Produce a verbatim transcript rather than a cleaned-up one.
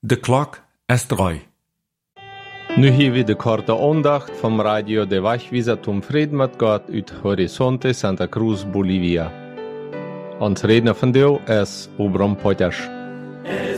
De klok is drie. Nu hier weer de korte aandacht van Radio de Wachwieser Tom Fried met God uit Horizonte Santa Cruz, Bolivia. Ons redner van deel is Obram Potters.